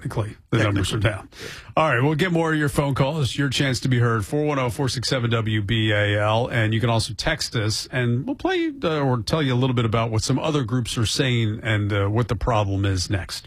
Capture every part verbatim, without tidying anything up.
technically, the numbers are down. All right, we'll get more of your phone calls. It's your chance to be heard, four one zero, four six seven, W B A L. And you can also text us, and we'll play uh, or tell you a little bit about what some other groups are saying and uh, what the problem is next.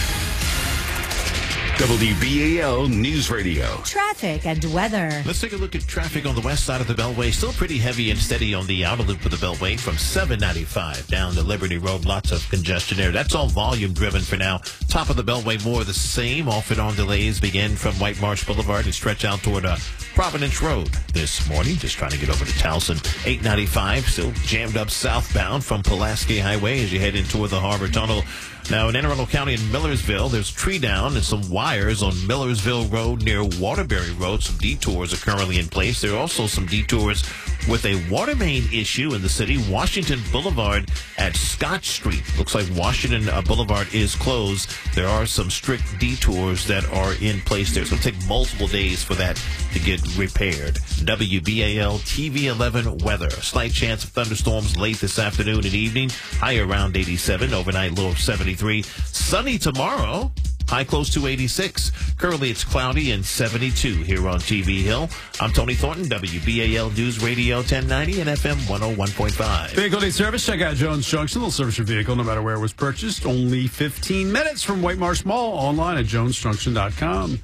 W B A L News Radio. Traffic and weather. Let's take a look at traffic on the west side of the Beltway. Still pretty heavy and steady on the outer loop of the Beltway from seven ninety-five down to Liberty Road. Lots of congestion there. That's all volume driven for now. Top of the Beltway, more of the same. Off and on delays begin from White Marsh Boulevard and stretch out toward uh, Providence Road this morning. Just trying to get over to Towson. eight ninety-five still jammed up southbound from Pulaski Highway as you head in toward the Harbor Tunnel. Now, in Anne Arundel County in Millersville, there's tree down and some wires on Millersville Road near Waterbury Road. Some detours are currently in place. There are also some detours with a water main issue in the city. Washington Boulevard at Scott Street. Looks like Washington uh, Boulevard is closed. There are some strict detours that are in place there. So it'll take multiple days for that to get repaired. W B A L T V eleven weather. A slight chance of thunderstorms late this afternoon and evening. High around eighty-seven. Overnight low of seventy-three. Sunny tomorrow. High close to eighty-six. Currently it's cloudy and seventy-two here on T V Hill. I'm Tony Thornton, W B A L News Radio ten ninety and F M one oh one point five. Vehicle Day Service, check out Jones Junction. They'll service your vehicle no matter where it was purchased. Only fifteen minutes from White Marsh Mall. Online at jones junction dot com.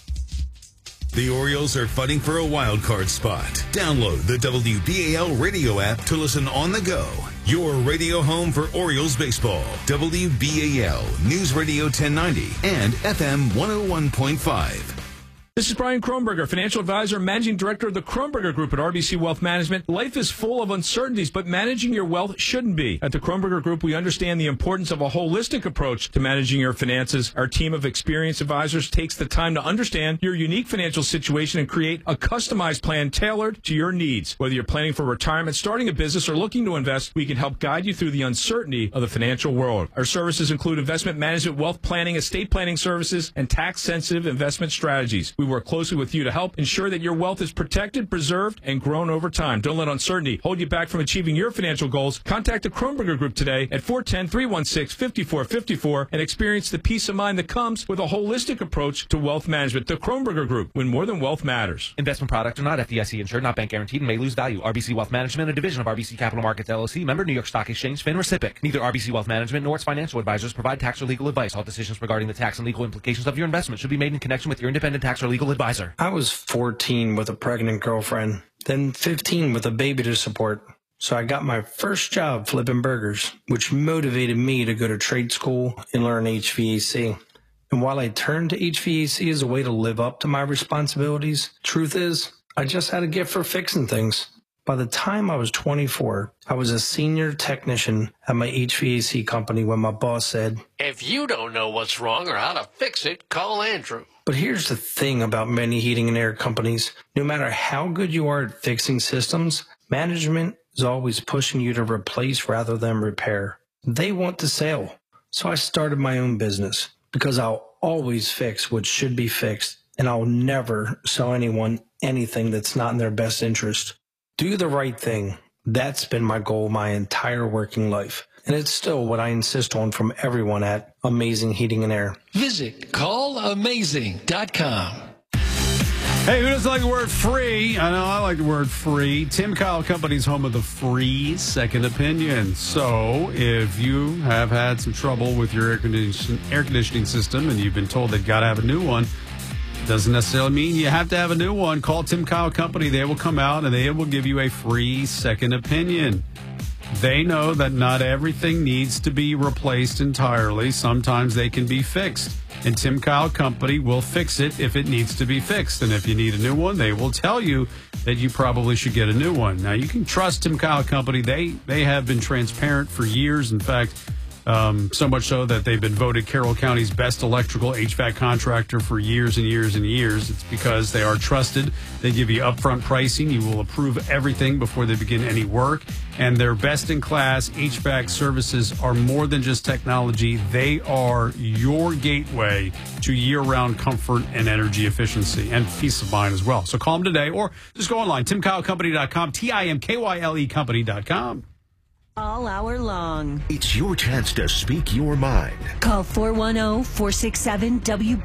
The Orioles are fighting for a wild card spot. Download the W B A L radio app to listen on the go. Your radio home for Orioles baseball. W B A L News Radio ten ninety and F M one oh one point five. This is Brian Kronberger, financial advisor, managing director of the Kronberger Group at R B C Wealth Management. Life is full of uncertainties, but managing your wealth shouldn't be. At the Kronberger Group, we understand the importance of a holistic approach to managing your finances. Our team of experienced advisors takes the time to understand your unique financial situation and create a customized plan tailored to your needs. Whether you're planning for retirement, starting a business, or looking to invest, we can help guide you through the uncertainty of the financial world. Our services include investment management, wealth planning, estate planning services, and tax-sensitive investment strategies. We work closely with you to help ensure that your wealth is protected, preserved, and grown over time. Don't let uncertainty hold you back from achieving your financial goals. Contact the Kronberger Group today at four one zero, three one six, five four five four and experience the peace of mind that comes with a holistic approach to wealth management. The Kronberger Group, when more than wealth matters. Investment products are not F D I C insured, not bank guaranteed, and may lose value. R B C Wealth Management, a division of R B C Capital Markets, L L C, member New York Stock Exchange, FINRA S I P C. Neither R B C Wealth Management nor its financial advisors provide tax or legal advice. All decisions regarding the tax and legal implications of your investment should be made in connection with your independent tax or legal advisor. I was fourteen with a pregnant girlfriend, then fifteen with a baby to support. So I got my first job flipping burgers, which motivated me to go to trade school and learn H V A C. And while I turned to H V A C as a way to live up to my responsibilities, truth is, I just had a gift for fixing things. By the time I was twenty-four, I was a senior technician at my H V A C company when my boss said, "If you don't know what's wrong or how to fix it, call Andrew." But here's the thing about many heating and air companies. No matter how good you are at fixing systems, management is always pushing you to replace rather than repair. They want to sell. So I started my own business because I'll always fix what should be fixed, and I'll never sell anyone anything that's not in their best interest. Do the right thing. That's been my goal my entire working life. And it's still what I insist on from everyone at Amazing Heating and Air. Visit call amazing dot com. Hey, who doesn't like the word free? I know I like the word free. Tim Kyle Company's home of the free second opinion. So if you have had some trouble with your air conditioning, air conditioning system and you've been told that you got to have a new one, doesn't necessarily mean you have to have a new one. Call Tim Kyle Company. They will come out and they will give you a free second opinion. They know that not everything needs to be replaced entirely. Sometimes they can be fixed. And Tim Kyle Company will fix it if it needs to be fixed. And if you need a new one, they will tell you that you probably should get a new one. Now, you can trust Tim Kyle Company. They, they have been transparent for years. In fact, Um, so much so that they've been voted Carroll County's best electrical H V A C contractor for years and years and years. It's because they are trusted. They give you upfront pricing. You will approve everything before they begin any work. And their best-in-class H V A C services are more than just technology. They are your gateway to year-round comfort and energy efficiency and peace of mind as well. So call them today or just go online, tim kyle company dot com, T I M K Y L E company dot com. All hour long. It's your chance to speak your mind. Call four one zero, four six seven, W